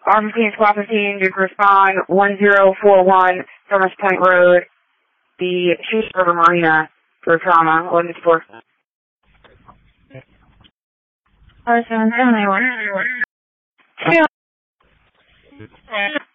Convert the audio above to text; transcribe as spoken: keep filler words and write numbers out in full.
R fifteen, Squad fifteen, did respond one zero four one, Thomas Point Road, the Shoes River Marina for trauma, eleven four. Alright, so I'm